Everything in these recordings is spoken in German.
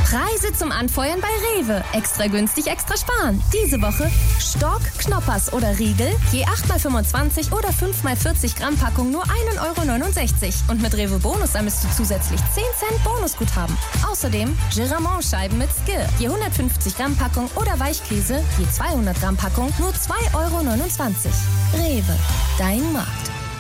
Preise zum Anfeuern bei Rewe. Extra günstig, extra sparen. Diese Woche Stork, Knoppers oder Riegel, je 8x25 oder 5x40 Gramm Packung nur 1,69 €. Und mit Rewe Bonus sammelst du zusätzlich 10 Cent Bonusguthaben. Außerdem Giramont-Scheiben mit Skir, je 150 Gramm Packung oder Weichkäse, je 200 Gramm Packung nur 2,29 €. Rewe, dein Markt.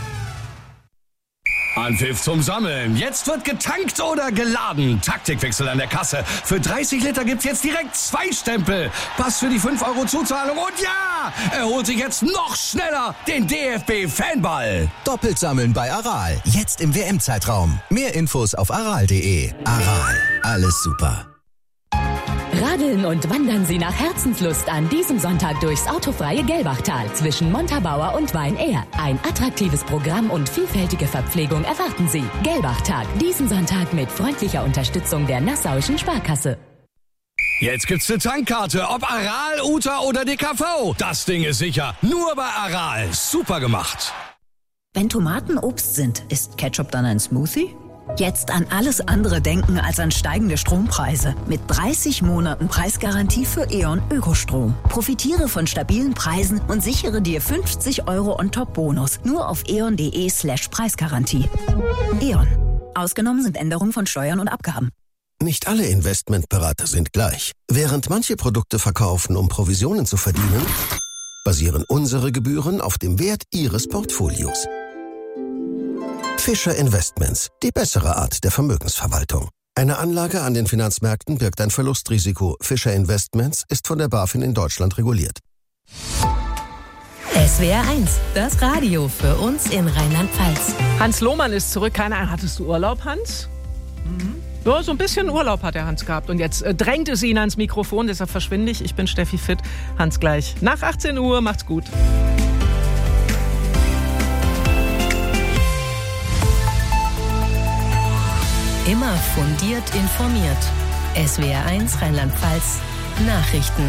Anpfiff zum Sammeln. Jetzt wird getankt oder geladen. Taktikwechsel an der Kasse. Für 30 Liter gibt's jetzt direkt 2 Stempel. Pass für die 5 € Zuzahlung. Und ja, er holt sich jetzt noch schneller den DFB-Fanball. Doppelt sammeln bei Aral. Jetzt im WM-Zeitraum. Mehr Infos auf aral.de. Aral. Alles super. Radeln und wandern Sie nach Herzenslust an diesem Sonntag durchs autofreie Gelbachtal zwischen Montabaur und Wein-Ehr. Ein attraktives Programm und vielfältige Verpflegung erwarten Sie. Gelbachtal, diesen Sonntag mit freundlicher Unterstützung der Nassauischen Sparkasse. Jetzt gibt's eine Tankkarte, ob Aral, Uta oder DKV. Das Ding ist sicher. Nur bei Aral. Super gemacht. Wenn Tomaten Obst sind, ist Ketchup dann ein Smoothie? Jetzt an alles andere denken als an steigende Strompreise. Mit 30 Monaten Preisgarantie für E.ON Ökostrom. Profitiere von stabilen Preisen und sichere dir 50 € on top Bonus. Nur auf eon.de/Preisgarantie. E.ON. Ausgenommen sind Änderungen von Steuern und Abgaben. Nicht alle Investmentberater sind gleich. Während manche Produkte verkaufen, um Provisionen zu verdienen, basieren unsere Gebühren auf dem Wert Ihres Portfolios. Fischer Investments, die bessere Art der Vermögensverwaltung. Eine Anlage an den Finanzmärkten birgt ein Verlustrisiko. Fischer Investments ist von der BaFin in Deutschland reguliert. SWR 1, das Radio für uns in Rheinland-Pfalz. Hans Lohmann ist zurück. Keine Ahnung, hattest du Urlaub, Hans? Ja, so ein bisschen Urlaub hat der Hans gehabt. Und jetzt drängt es ihn ans Mikrofon, deshalb verschwinde ich. Ich bin Steffi Fitt. Hans gleich. Nach 18 Uhr, macht's gut. Immer fundiert informiert. SWR 1 Rheinland-Pfalz Nachrichten.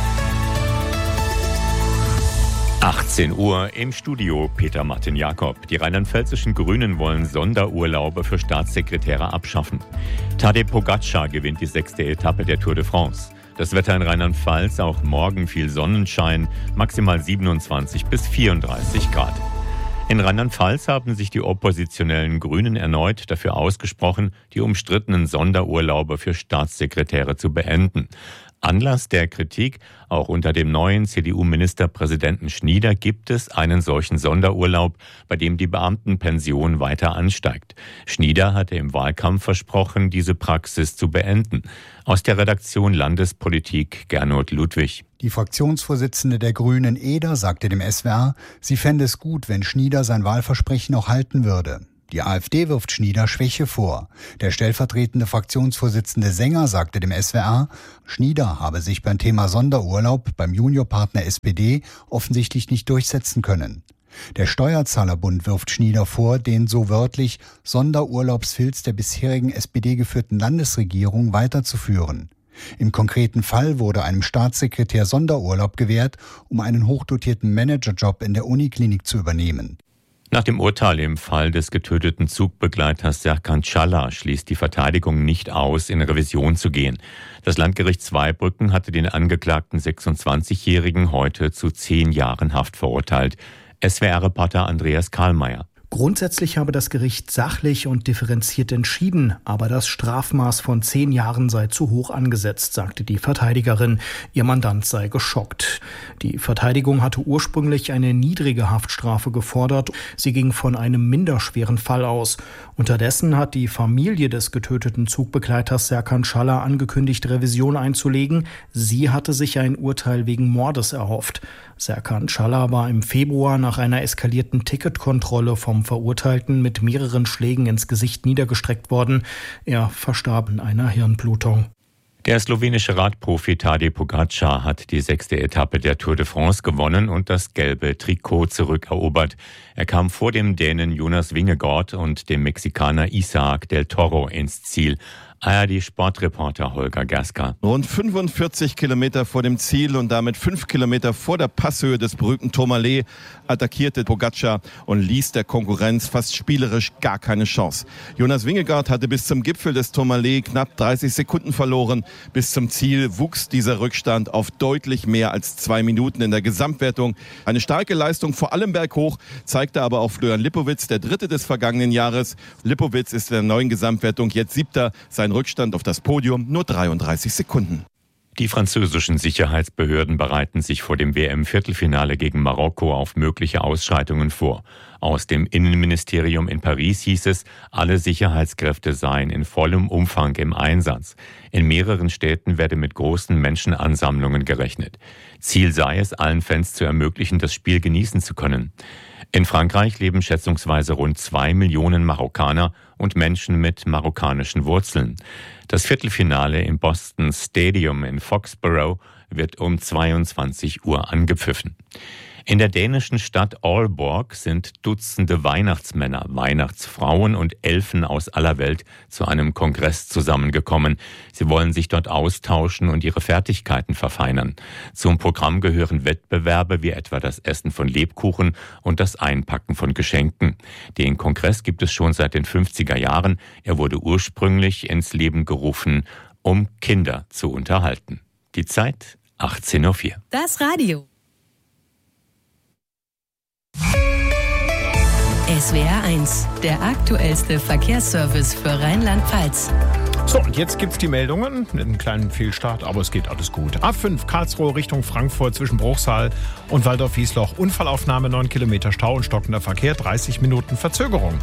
18 Uhr im Studio Peter Martin Jakob. Die rheinland-pfälzischen Grünen wollen Sonderurlaube für Staatssekretäre abschaffen. Tadej Pogačar gewinnt die 6. Etappe der Tour de France. Das Wetter in Rheinland-Pfalz, auch morgen viel Sonnenschein, maximal 27 bis 34 Grad. In Rheinland-Pfalz haben sich die oppositionellen Grünen erneut dafür ausgesprochen, die umstrittenen Sonderurlaube für Staatssekretäre zu beenden. Anlass der Kritik, auch unter dem neuen CDU-Ministerpräsidenten Schnieder gibt es einen solchen Sonderurlaub, bei dem die Beamtenpension weiter ansteigt. Schnieder hatte im Wahlkampf versprochen, diese Praxis zu beenden. Aus der Redaktion Landespolitik Gernot Ludwig. Die Fraktionsvorsitzende der Grünen Eder sagte dem SWR, sie fände es gut, wenn Schnieder sein Wahlversprechen auch halten würde. Die AfD wirft Schnieder Schwäche vor. Der stellvertretende Fraktionsvorsitzende Sänger sagte dem SWR, Schnieder habe sich beim Thema Sonderurlaub beim Juniorpartner SPD offensichtlich nicht durchsetzen können. Der Steuerzahlerbund wirft Schnieder vor, den so wörtlich Sonderurlaubsfilz der bisherigen SPD-geführten Landesregierung weiterzuführen. Im konkreten Fall wurde einem Staatssekretär Sonderurlaub gewährt, um einen hochdotierten Managerjob in der Uniklinik zu übernehmen. Nach dem Urteil im Fall des getöteten Zugbegleiters Serkan Çağlar schließt die Verteidigung nicht aus, in Revision zu gehen. Das Landgericht Zweibrücken hatte den angeklagten 26-Jährigen heute zu 10 Jahren Haft verurteilt. SWR-Reporter Andreas Karlmeier. Grundsätzlich habe das Gericht sachlich und differenziert entschieden, aber das Strafmaß von 10 Jahren sei zu hoch angesetzt, sagte die Verteidigerin. Ihr Mandant sei geschockt. Die Verteidigung hatte ursprünglich eine niedrige Haftstrafe gefordert. Sie ging von einem minderschweren Fall aus. Unterdessen hat die Familie des getöteten Zugbegleiters Serkan Çağlar angekündigt, Revision einzulegen. Sie hatte sich ein Urteil wegen Mordes erhofft. Serkan Çağlar war im Februar nach einer eskalierten Ticketkontrolle vom Verurteilten mit mehreren Schlägen ins Gesicht niedergestreckt worden. Er verstarb an einer Hirnblutung. Der slowenische Radprofi Tadej Pogačar hat die 6. Etappe der Tour de France gewonnen und das gelbe Trikot zurückerobert. Er kam vor dem Dänen Jonas Vingegaard und dem Mexikaner Isaac del Toro ins Ziel. ARD-Sportreporter Holger Gerska. Rund 45 Kilometer vor dem Ziel und damit 5 Kilometer vor der Passhöhe des berühmten Tourmalet attackierte Pogačar und ließ der Konkurrenz fast spielerisch gar keine Chance. Jonas Vingegaard hatte bis zum Gipfel des Tourmalet knapp 30 Sekunden verloren. Bis zum Ziel wuchs dieser Rückstand auf deutlich mehr als 2 Minuten in der Gesamtwertung. Eine starke Leistung vor allem berghoch, zeigte aber auch Florian Lipowitz, der Dritte des vergangenen Jahres. Lipowitz ist in der neuen Gesamtwertung jetzt 7. Sein Rückstand auf das Podium nur 33 Sekunden. Die französischen Sicherheitsbehörden bereiten sich vor dem WM-Viertelfinale gegen Marokko auf mögliche Ausschreitungen vor. Aus dem Innenministerium in Paris hieß es, alle Sicherheitskräfte seien in vollem Umfang im Einsatz. In mehreren Städten werde mit großen Menschenansammlungen gerechnet. Ziel sei es, allen Fans zu ermöglichen, das Spiel genießen zu können. In Frankreich leben schätzungsweise rund 2 Millionen Marokkaner und Menschen mit marokkanischen Wurzeln. Das Viertelfinale im Boston Stadium in Foxborough wird um 22 Uhr angepfiffen. In der dänischen Stadt Aalborg sind Dutzende Weihnachtsmänner, Weihnachtsfrauen und Elfen aus aller Welt zu einem Kongress zusammengekommen. Sie wollen sich dort austauschen und ihre Fertigkeiten verfeinern. Zum Programm gehören Wettbewerbe wie etwa das Essen von Lebkuchen und das Einpacken von Geschenken. Den Kongress gibt es schon seit den 50er Jahren. Er wurde ursprünglich ins Leben gerufen, um Kinder zu unterhalten. Die Zeit 18:04 Uhr. Das Radio. SWR 1, der aktuellste Verkehrsservice für Rheinland-Pfalz. So, und jetzt gibt's die Meldungen. Mit einem kleinen Fehlstart, aber es geht alles gut. A5 Karlsruhe Richtung Frankfurt zwischen Bruchsal und Waldorf-Wiesloch. Unfallaufnahme, 9 Kilometer Stau und stockender Verkehr, 30 Minuten Verzögerung.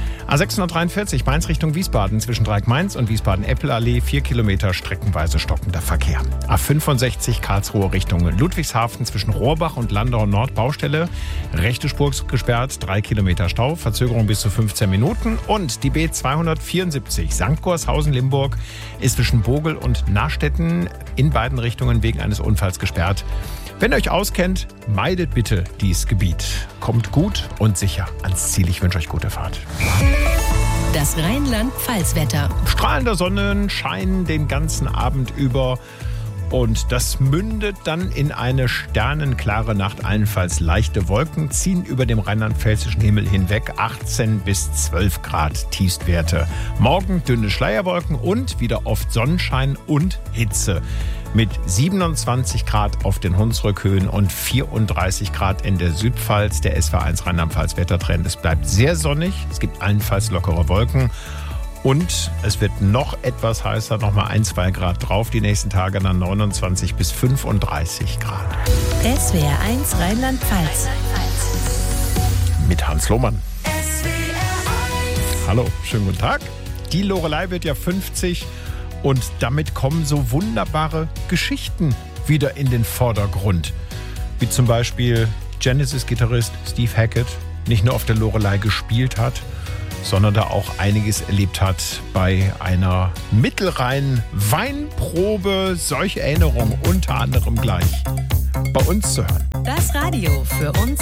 A643 Mainz Richtung Wiesbaden zwischen Dreieck-Mainz und Wiesbaden-Eppel-Allee, 4 Kilometer streckenweise stockender Verkehr. A65 Karlsruhe Richtung Ludwigshafen zwischen Rohrbach und Landau Nord Baustelle, rechte Spur gesperrt, 3 Kilometer Stau, Verzögerung bis zu 15 Minuten. Und die B274 St. Gorshausen-Limburg ist zwischen Bogel und Nachstetten in beiden Richtungen wegen eines Unfalls gesperrt. Wenn ihr euch auskennt, meidet bitte dieses Gebiet. Kommt gut und sicher ans Ziel. Ich wünsche euch gute Fahrt. Das Rheinland-Pfalz-Wetter. Strahlender Sonnenschein den ganzen Abend über. Und das mündet dann in eine sternenklare Nacht. Allenfalls leichte Wolken ziehen über dem rheinland-pfälzischen Himmel hinweg. 18 bis 12 Grad Tiefstwerte. Morgen dünne Schleierwolken und wieder oft Sonnenschein und Hitze. Mit 27 Grad auf den Hunsrückhöhen und 34 Grad in der Südpfalz. Der SWR1 Rheinland-Pfalz Wettertrend. Es bleibt sehr sonnig. Es gibt allenfalls lockere Wolken. Und es wird noch etwas heißer, noch mal 1-2 Grad drauf. Die nächsten Tage dann 29 bis 35 Grad. SWR1 Rheinland-Pfalz. Mit Hans Lohmann. Hallo, schönen guten Tag. Die Loreley wird ja 50 und damit kommen so wunderbare Geschichten wieder in den Vordergrund. Wie zum Beispiel Genesis-Gitarrist Steve Hackett nicht nur auf der Loreley gespielt hat, sondern da auch einiges erlebt hat bei einer mittelreinen Weinprobe. Solche Erinnerungen unter anderem gleich bei uns zu hören. Das Radio für uns